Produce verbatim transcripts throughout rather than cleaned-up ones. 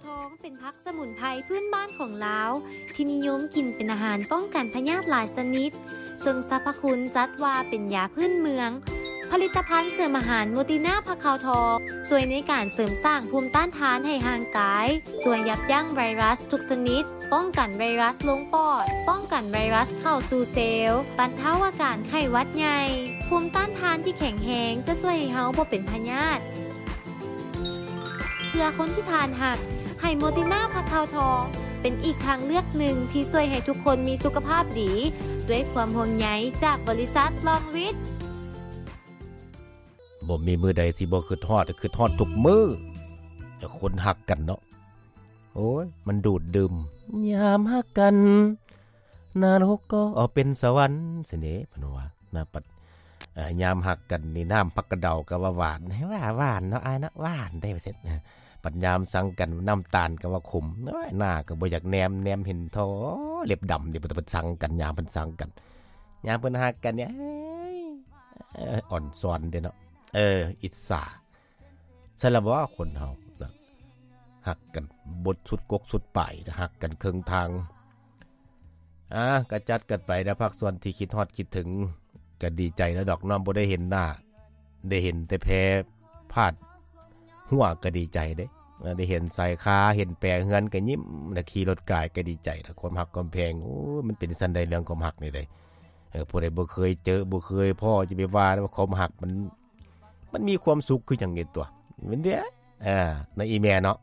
องเป็นผักสมุนไพรพื้นบ้านของลาวที่นิยมกินเป็นอาหารป้องกันพยาธิหลายชนิดซึ่งสรรพคุณจัดว่าเป็นยาพื้นเมืองผลิตภัณฑ์เสริมอาหารโมติน่าผักขาวทองช่วยในการเสริมสร้างภูมิต้านทานให้ร่างกายช่วยยับยั้งไวรัสทุกชนิดป้องกันไวรัสลงปอดป้องกันไวรัสเข้าสู่เซลล์บรรเทาอาการไข้หวัดใหญ่ภูมิต้านทานที่แข็งแรงจะช่วยให้เฮาบ่เป็นพยาธิเพื่อคนที่ทานหักไฮโมติน่าผักขาวทองเป็นอีกทางเลือกหนึ่งที่ช่วยให้ทุกคนมีสุขภาพดีด้วยความห่วงใยจากบริษัทลองริชบ่มีมือใดที่บ่คือทอดคือทอดทุกมื้อแต่คนหักกันเนาะโอ้ยมันดูดดื่มยามหักกันนรกก็เอาเป็นสวรรค์สิเด้เพิ่นว่านะปัดยามหักกันนี่น้ำผักกระเดาก็ว่าหวานให้ว่าหวานเนาะอ้ายเนาะหวานได้ว่าเสร็จปัดยามสังกันน้ำตาลก็ว่าขมน้อยหน้าก็บ่อยากแนมแนมเห็นท้อเล็บดำนี่เพิ่นสังกันยามเพิ่นสังกันยามเพิ่นหักกันเนี่ยอ่อนซ้อนเด้เนาะเอออิจฉาใช่แล้วว่าคนเฮาหักกันบดสุดกกสุดปลายหักกันครึ่งทางอ่ะก็จัดกันไปนะภาคส่วนที่คิดฮอดคิดถึงก็ดีใจแล้วดอกน้อมบ่ได้เห็นหน้าได้เห็นแต่แพ้พาดหัวก็ดีใจเด้ได้เห็นสายขาเห็นแปรเฮือนก็ยิ้มแล้วขี่รถกายก็ดีใจถ้าความฮักความแพงโอ้มันเป็นสันใดเรื่องความฮักนี่ได้เออผู้ใดบ่เคยเจอบ่เคยพ่อจะไปว่าว่าความฮักมันมันมีความสุขคือจังได๋ตัวแม่นเด้ออ่าในอีเมลเนาะ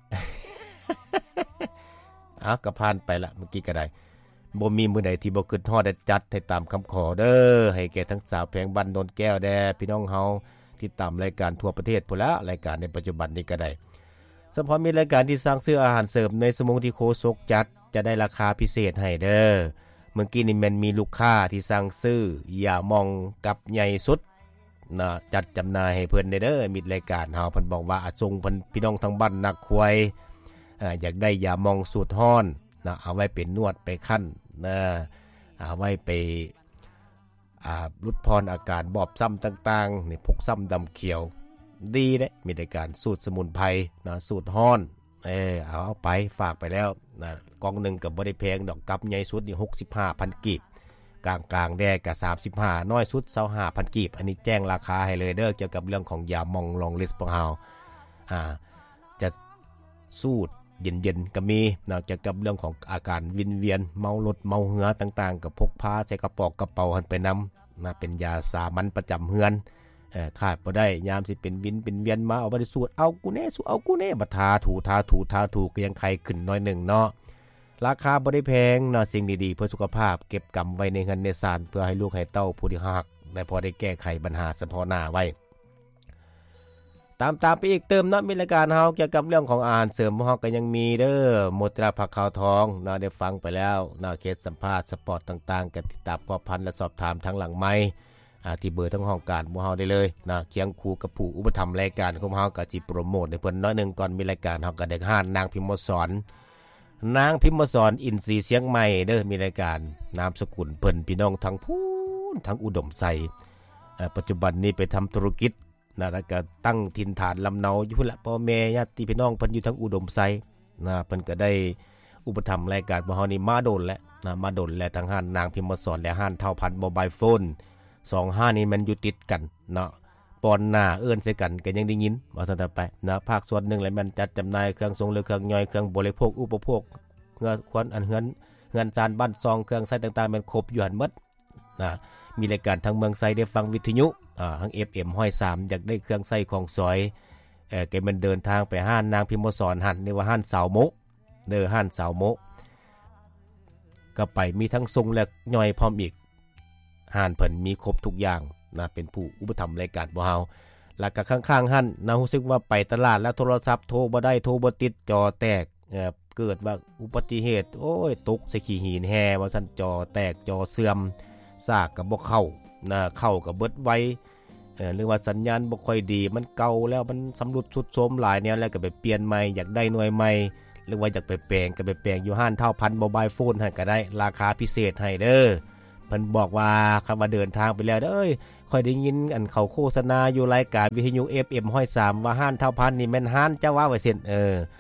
อ่ะก็ผ่านไปละเมื่อกี้ก็ได้บ่มีมื้อใดที่บ่คิดฮอดได้จัดให้ตามคำขอเด้อให้แก่ทั้งสาวแพงบ้านโนนแก้วแด่พี่น้องเฮาที่ตามรายการทั่วประเทศพุ่นละรายการในปัจจุบันนี้ก็ได้เฉพาะมีรายการที่สร้างซื้ออาหารเสริมในสมงที่โคศกจัดจะได้ราคาพิเศษให้เด้อเมื่อกี้นี่แม่นมีลูกค้าที่สั่งซื้ออย่ามองกับใหญ่สุดนะจัดจำหน่ายให้เพิ่นเด้อมีรายการเฮาเพิ่นบอกว่าอาส่งเพิ่นพี่น้องทั้งบ้านนักควยอ่าอยากได้ยามองสูตรฮ้อนนะเอาไว้เป็นนวดไปคั่นนะเอาไว้ไปอ่าลดพรอาการบอบซ้ำต่างๆนี่พกซ้ำดำเขียวดีเด้มีรายการสูตรสมุนไพรนะสูตรฮ้อนเออเอาเอาไปฝากไปแล้วนะกล่องนึงก็บ่ได้แพงดอกกับใหญ่สุดนี่ หกสิบห้าพัน กีบกลางๆแดกก็สามสิบห้าน้อยสุด ยี่สิบห้าพัน กีบอันนี้แจ้งราคาให้เลยเด้อเกี่ยวกับเรื่องของยามองลองลิสต์ของเฮาอ่าจะสูตรเย็นๆก็มีนอกจากกับเรื่องของอาการวินเวียนเมารถเมาเหือต่างๆก็พกพาใส่กระปอกกระเป๋าหันไปนำนะเป็นยาสามัญประจำเฮือนเอ่อขาดบ่ได้ยามสิเป็นวินเป็นเวียนมาเอาบ่ได้สูตรเอากูแน่สูเอากูแน่บ่ทาถูทาถูทาถูก็ยังไข้ขึ้นน้อยนึงเนาะราคาบ่ได้แพงเนาะสิ่งดีๆเพื่อสุขภาพเก็บกำไว้ในเงินในศาลเพื่อให้ลูกให้เต้าผู้ที่ฮักได้พอได้แก้ไขปัญหาเฉพาะหน้าไว้ตามตามไปอีกเติมเนาะมีรายการเฮาเกี่ยวกับเรื่องของอาหารเสริมเฮาก็ยังมีเด้อโมตราผักขาวทองเนาะได้ฟังไปแล้วเนาะเคสสัมภาษณ์สปอร์ตต่างๆกันติดตามข้อพันและสอบถามทางหลังไมค์อ่าที่เบอร์ทั้งห้องการบ่เฮาได้เลยนะเคียงคู่กับผู้อุปถัมภ์รายการของเฮาก็สิโปรโมทให้เพิ่นน้อยนึงก่อนมีรายการเฮาก็ได้ห้านนางพิมพ์สอนนางพิมพ์สอนอินทรีย์เสียงใหม่เด้อมีรายการนามสกุลเพิ่นพี่น้องทั้งพูนทั้งอุดมไสเอ่อปัจจุบันนี้ไปทำธุรกิจนะแล้วก็ตั้งถิ่นฐานลำเนาอยู่พุ่นละพ่อแม่ญาติพี่น้องเพิ่นอยู่ทั้งอุดมไสนะเพิ่นก็ได้อุปถัมภ์รายการบ่เฮานี่มาโดนแล้วนะมาโดนแล้วทั้งห้านนางพิมพ์สอนและห้านเท่าพันโมบายโฟนสองห้านี่มันอยู่ติดกันเนาะปอนหน้าเอื้อนใส่กันก็ยังได้ยินว่าซั่นต่อไปนะภาคส่วนหนึงแล้วมันจัดจำหน่ายเครื่องทรงหรือเครื่องย่อยเครื่องบริโภคอุปโภคเฮือควรอันเฮือนเฮือนจานบ้านซองเครื่องใช้ต่างๆมันครบอยู่หั่นหมดนะมีรายการทางเมืองไสได้ฟังวิทยุอ่าทาง เอฟ เอ็ม หนึ่งร้อยสามอยากได้เครื่องใช้ของสอยเอ่อแกมันเดินทางไปห้านนางพิมพ์สอนหั่นนี่ว่าห้านสาวโมะเด้อห้านสาวโมะก็ไปมีทั้งทรงและย่อยพร้อมอีกห้านเพิ่นมีครบทุกอย่างนะเป็นผู้อุปถัมภ์รายการบ่เฮาแล้วก็ข้างๆหั่นนะรู้สึกว่าไปตลาดแล้วโทรศัพท์โทรบ่ได้โทรบ่ติดจอแตกเอ่อเกิดว่าอุบัติเหตุโอ้ยตกใส่ขี้หินแห่ว่าซั่นจอแตกจอเสื่อมซากก็บ่เข้านะเข้าก็เบิดไวเอ่อหรือว่าสัญญาณบ่ค่อยดีมันเก่าแล้วมันสำรุดทรุดโทรมหลายแนวแล้วก็ไปเปลี่ยนใหม่อยากได้หน่วยใหม่หรือว่าอยากไปแปลงก็ไปแปลงอยู่ห้านเท่าพันโมบายโฟนให้ก็ได้ราคาพิเศษให้เด้อเพิ่นบอกว่าคำว่าเดินทางไปแล้วเด้อเอ้ยค่อยได้ยินอันเขาโฆษณาอยู่รายการวิทยุ เอฟ เอ็ม หนึ่งร้อยสามว่าห้านเท่าพันนี่แม่นห้านเจ้าว่าไว้เส้นเออไผ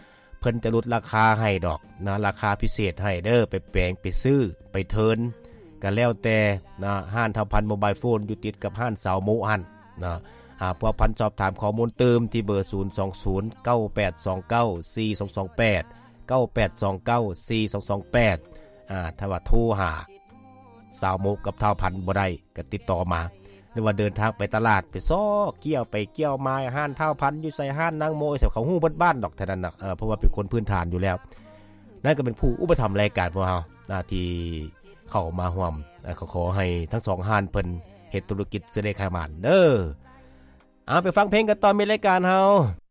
พิ่นจะลดราคาให้ดอกนะราคาพิเศษให้เด้อไปแปลงไปซื้อไปเทิร์นก็แล้วแต่นะห้านเท่าพันโมบายโฟนอยู่ติดกับห้านสาวโมหันนะหากผู้พันสอบถามข้อมูลเติมที่เบอร์ศูนย์ สอง ศูนย์ เก้า แปด สอง เก้า สี่ สอง สอง แปด เก้า แปด สอง เก้า สี่ สอง สอง แปดอ่าถ้าว่าโทรหาสาวโมกับเท่าพันบ่ได้ก็ติดต่อมาหรือว่าเดินทางไปตลาดไปซ้อเกี่ยวไปเกี่ยวมาห้านเท่าพันอยู่ใส่ห้านนางโมใส่เขาฮู้เบิดบ้านดอกเท่านั้นน่ะเออเพราะว่าเป็นคนพื้นฐานอยู่แล้วนั่นก็เป็นผู้อุปถัมภ์รายการพวกเฮาหน้าที่เข้ามาร่วมขอขอให้ทั้งสองห้านเพิ่นเฮ็ดธุรกิจจะได้ขายมันเด้อเอาไปฟังเพลงกันต่อมีรายการเฮา